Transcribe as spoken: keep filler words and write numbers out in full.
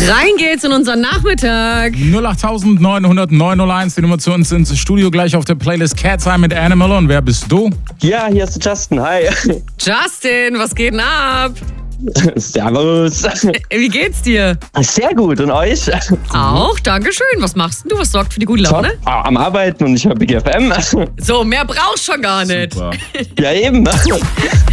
Rein geht's in unseren Nachmittag. null acht neun null null neun null eins, die Nummer zu uns ins Studio, gleich auf der Playlist Cat's Eye mit Animal. Und wer bist du? Ja, hier ist Justin, hi. Justin, was geht denn ab? Servus. Wie geht's dir? Sehr gut, und euch? Auch, dankeschön. Was machst denn du? Was sorgt für die gute Laune? Top. Ah, am Arbeiten und ich höre Big F M. So, mehr brauchst schon gar nicht. Super. Ja, eben.